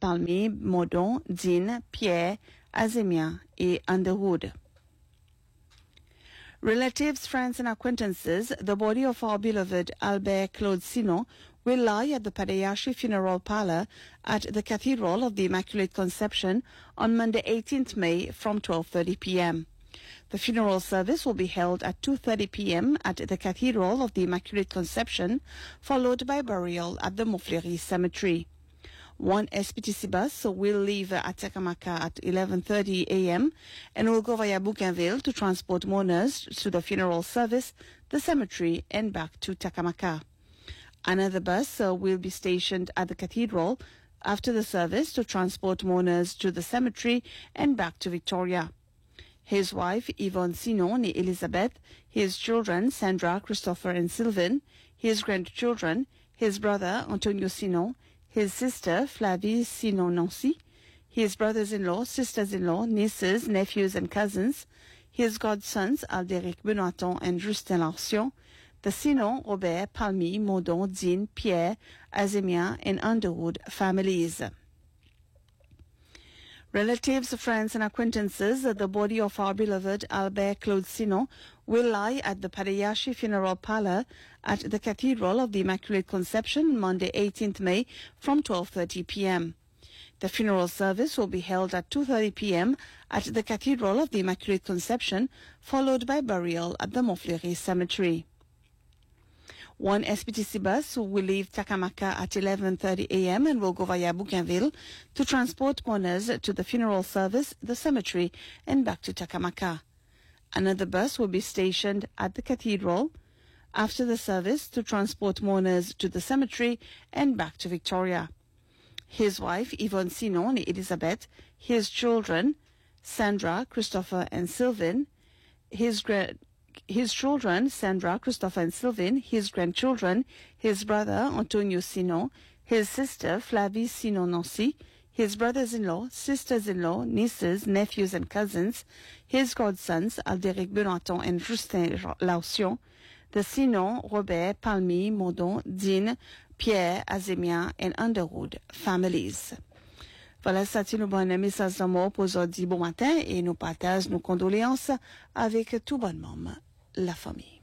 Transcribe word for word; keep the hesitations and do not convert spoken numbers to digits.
Palmy, Modon, Dean, Pierre, Azemia et Underwood. Relatives, friends and acquaintances, the body of our beloved Albert Claude Sinon will lie at the Padayashi Funeral Parlor at the Cathedral of the Immaculate Conception on Monday eighteenth May from twelve thirty p m The funeral service will be held at two thirty p m at the Cathedral of the Immaculate Conception, followed by burial at the Montfleury Cemetery. One S P T C bus will leave at Takamaka at eleven thirty a m and will go via Bougainville to transport mourners to the funeral service, the cemetery, and back to Takamaka. Another bus uh, will be stationed at the cathedral after the service to transport mourners to the cemetery and back to Victoria. His wife, Yvonne Sinon, née Elizabeth, his children, Sandra, Christopher, and Sylvain, his grandchildren, his brother, Antonio Sinon, his sister, Flavie Sinon-Nancy, his brothers-in-law, sisters-in-law, nieces, nephews, and cousins, his godsons, Alderic Benoiton and Justin Larsion, the Sinon, Robert, Palmy, Modon, Dean, Pierre, Azemia, and Underwood families. Relatives, friends, and acquaintances, the body of our beloved Albert Claude Sinon will lie at the Padayashi Funeral Parlor at the Cathedral of the Immaculate Conception Monday eighteenth May from twelve thirty p m The funeral service will be held at two thirty p m at the Cathedral of the Immaculate Conception, followed by burial at the Montfleury Cemetery. One S P T C bus will leave Takamaka at eleven thirty a m and will go via Bougainville to transport mourners to the funeral service, the cemetery, and back to Takamaka. Another bus will be stationed at the cathedral after the service to transport mourners to the cemetery and back to Victoria. His wife, Yvonne Sinon, née Elizabeth, his children, Sandra, Christopher, and Sylvain, his gra- his children, Sandra, Christopher, and Sylvain, his grandchildren, his brother, Antonio Sinon, his sister, Flavie Sinon-Nancy, his brothers-in-law, sisters-in-law, nieces, nephews, and cousins, his godsons, Alderic Benoiton and Justin Larsion, the Sinon, Robert, Palmy, Modon, Dean, Pierre, Azemia, and Underwood families. Voilà, ça nous bon un message d'amour pour aujourd'hui bon matin et nous partageons nos condoléances avec tout bonnement la famille.